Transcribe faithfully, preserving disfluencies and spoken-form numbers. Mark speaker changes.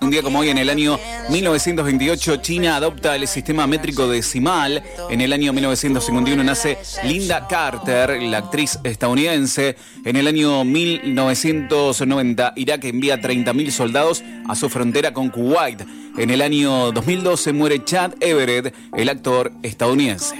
Speaker 1: Un día como hoy, en el año mil novecientos veintiocho, China adopta el sistema métrico decimal. En el año mil novecientos cincuenta y uno nace Linda Carter, la actriz estadounidense. En el año mil novecientos noventa, Irak envía treinta mil soldados a su frontera con Kuwait. En el año dos mil doce muere Chad Everett, el actor estadounidense.